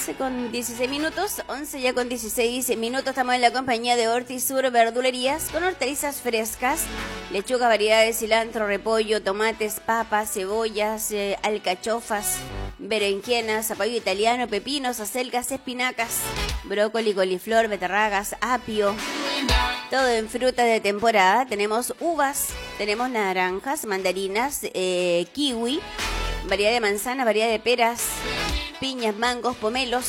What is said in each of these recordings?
11:16, 11 ya con 16 minutos. Estamos en la compañía de Hortisur Verdulerías con hortalizas frescas, lechuga, variedades, cilantro, repollo, tomates, papas, cebollas, alcachofas, berenjenas, zapallo italiano, pepinos, acelgas, espinacas, brócoli, coliflor, beterragas, apio. Todo en frutas de temporada. Tenemos uvas, tenemos naranjas, mandarinas, kiwi, variedad de manzana, variedad de peras, piñas, mangos, pomelos.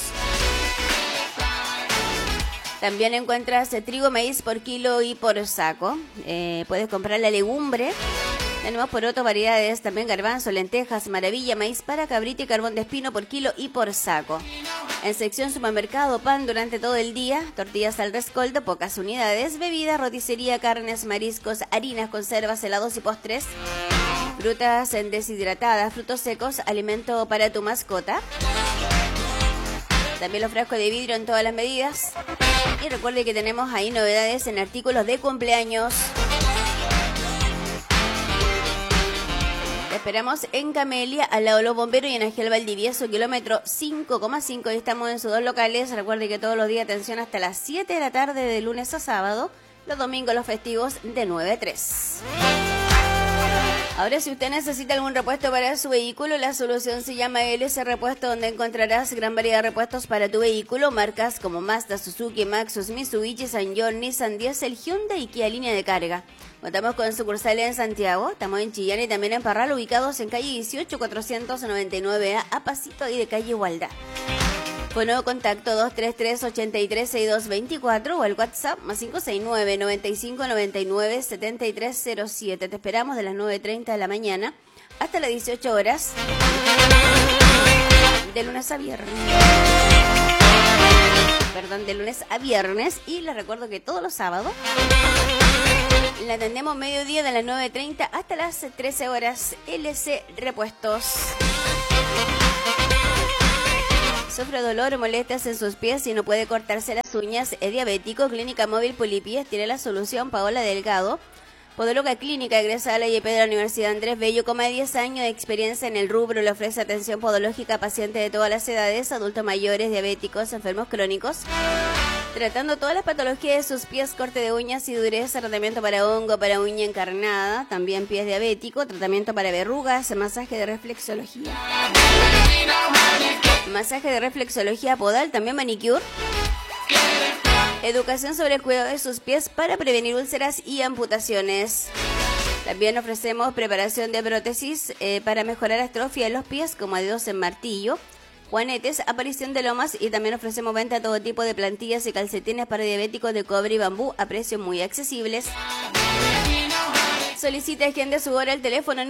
También encuentras trigo, maíz por kilo y por saco. Puedes comprar la legumbre. Tenemos porotos, variedades, también garbanzo, lentejas, maravilla, maíz para cabrito y carbón de espino por kilo y por saco. En sección supermercado, pan durante todo el día, tortillas al rescoldo, pocas unidades, bebidas, roticería, carnes, mariscos, harinas, conservas, helados y postres, frutas deshidratadas, frutos secos, alimento para tu mascota. También los frascos de vidrio en todas las medidas. Y recuerde que tenemos ahí novedades en artículos de cumpleaños. Te esperamos en Camelia, al lado de los bomberos, y en Ángel Valdivieso, kilómetro 5,5. Ahí estamos en sus dos locales. Recuerde que todos los días atención hasta las 7 de la tarde de lunes a sábado. Los domingos, los festivos, de 9 a 3. Ahora, si usted necesita algún repuesto para su vehículo, la solución se llama LS Repuesto, donde encontrarás gran variedad de repuestos para tu vehículo. Marcas como Mazda, Suzuki, Maxus, Mitsubishi, Sanyong, Nissan, Diesel, Hyundai y Kia Línea de Carga. Contamos con sucursales en Santiago, estamos en Chillán y también en Parral, ubicados en calle 18, 499A, a pasito y de calle Igualdad. Con nuevo contacto 233-836224 o el WhatsApp más 569-9599-7307. Te esperamos de las 9:30 de la mañana hasta las 18 horas, de lunes a viernes. Perdón, de lunes a viernes. Y les recuerdo que todos los sábados la atendemos mediodía de las 9:30 hasta las 13 horas. LC Repuestos. Sufre dolor o molestias en sus pies y no puede cortarse las uñas, es diabético. Clínica Móvil Polipies tiene la solución. Paola Delgado, podóloga clínica, egresada de la IEP de la Universidad Andrés Bello, con más de 10 años de experiencia en el rubro. Le ofrece atención podológica a pacientes de todas las edades, adultos mayores, diabéticos, enfermos crónicos, tratando todas las patologías de sus pies, corte de uñas y dureza, tratamiento para hongo, para uña encarnada, también pies diabético, tratamiento para verrugas, masaje de reflexología. Masaje de reflexología podal, también manicure. Educación sobre el cuidado de sus pies para prevenir úlceras y amputaciones. También ofrecemos preparación de prótesis para mejorar la atrofia de los pies, como dedos en martillo, juanetes, aparición de lomas, y también ofrecemos venta de todo tipo de plantillas y calcetines para diabéticos de cobre y bambú a precios muy accesibles. Solicita agenda su hora al teléfono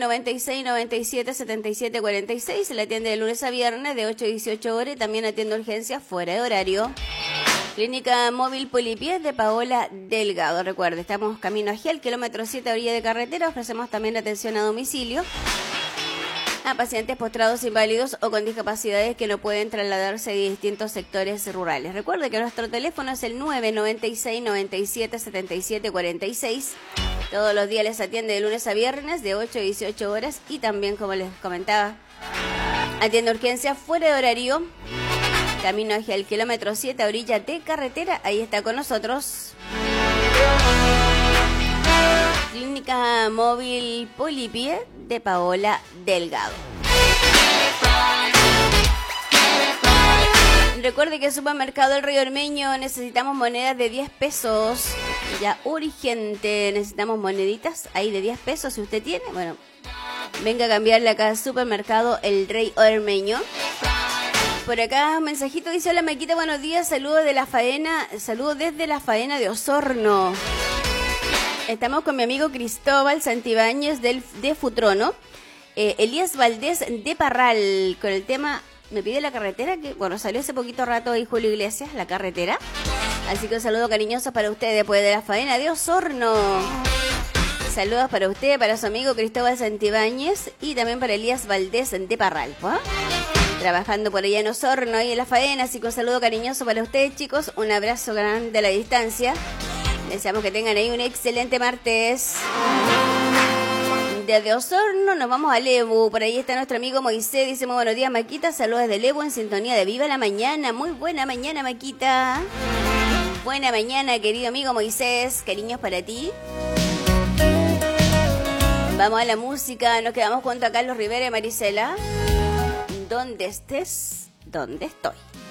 996-97-7746. Se la atiende de lunes a viernes de 8 a 18 horas y también atiende urgencias fuera de horario. Clínica Móvil Polipies de Paola Delgado. Recuerde, estamos camino a Giel, kilómetro 7 a orilla de carretera. Ofrecemos también atención a domicilio a pacientes postrados, inválidos o con discapacidades que no pueden trasladarse de distintos sectores rurales. Recuerde que nuestro teléfono es el 996-97-7746. Todos los días les atiende de lunes a viernes de 8 a 18 horas y también, como les comentaba, atiende urgencias fuera de horario. Camino hacia el kilómetro 7 a orilla de carretera. Ahí está con nosotros Clínica Móvil Polipies de Paola Delgado. Recuerde que en Supermercado El Río Ormeño necesitamos monedas de 10 pesos. Ya urgente, necesitamos moneditas ahí de 10 pesos. Si usted tiene, bueno, venga a cambiarle acá al Supermercado El Rey Ormeño. Por acá un mensajito dice: hola Maquita, buenos días, saludos de la faena, saludos desde la faena de Osorno. Estamos con mi amigo Cristóbal Santibáñez de Futrono, Elías Valdés de Parral, con el tema Me pide la carretera, que bueno, salió hace poquito rato ahí Julio Iglesias, La carretera. Así que un saludo cariñoso para ustedes después de la faena de Osorno. Saludos para usted, para su amigo Cristóbal Santibáñez y también para Elías Valdés de Parral, ¿no? Trabajando por allá en Osorno, ahí en la faena. Así que un saludo cariñoso para ustedes, chicos. Un abrazo grande a la distancia. Deseamos que tengan ahí un excelente martes. Desde Osorno nos vamos a Lebu. Por ahí está nuestro amigo Moisés. Dice muy buenos días, Maquita. Saludos desde Lebu en sintonía de Viva la Mañana. Muy buena mañana, Maquita. Buena mañana, querido amigo Moisés. Cariños para ti. Vamos a la música. Nos quedamos junto a Carlos Rivera y Marisela. Donde estés, donde estoy.